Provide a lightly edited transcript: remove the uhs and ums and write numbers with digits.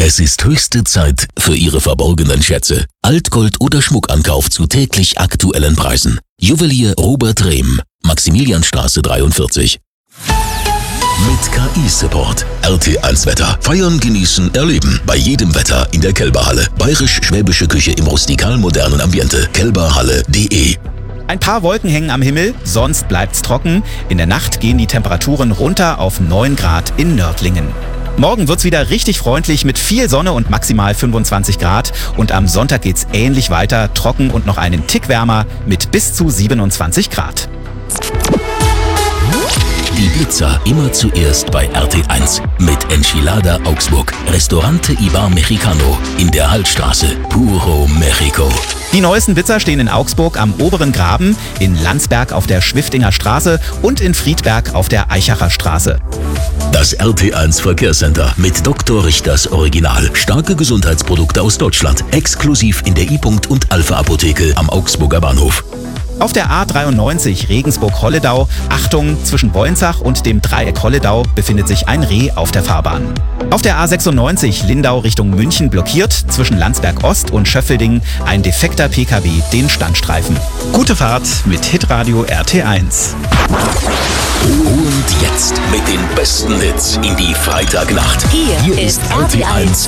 Es ist höchste Zeit für Ihre verborgenen Schätze. Altgold oder Schmuckankauf zu täglich aktuellen Preisen. Juwelier Robert Rehm, Maximilianstraße 43. Mit KI-Support. RT1 Wetter. Feiern, genießen, erleben. Bei jedem Wetter in der Kelberhalle. Bayerisch-schwäbische Küche im rustikal-modernen Ambiente. kelberhalle.de. Ein paar Wolken hängen am Himmel, sonst bleibt's trocken. In der Nacht gehen die Temperaturen runter auf 9 Grad in Nördlingen. Morgen wird's wieder richtig freundlich mit viel Sonne und maximal 25 Grad. Und am Sonntag geht's ähnlich weiter, trocken und noch einen Tick wärmer mit bis zu 27 Grad. Die Blitzer immer zuerst bei RT1 mit Enchilada Augsburg. Restaurante Ibar Mexicano in der Hallstraße. Puro Mexico. Die neuesten Blitzer stehen in Augsburg am Oberen Graben, in Landsberg auf der Schwiftinger Straße und in Friedberg auf der Eichacher Straße. Das RT1 Verkehrscenter mit Dr. Richters Original. Starke Gesundheitsprodukte aus Deutschland. Exklusiv in der I-Punkt und Alpha Apotheke am Augsburger Bahnhof. Auf der A93 Regensburg-Holledau, Achtung, zwischen Boinzach und dem Dreieck Holledau befindet sich ein Reh auf der Fahrbahn. Auf der A96 Lindau Richtung München blockiert zwischen Landsberg Ost und Schöffelding ein defekter PKW den Standstreifen. Gute Fahrt mit Hitradio RT1. Und jetzt mit den besten Hits in die Freitagnacht. Hier ist RT1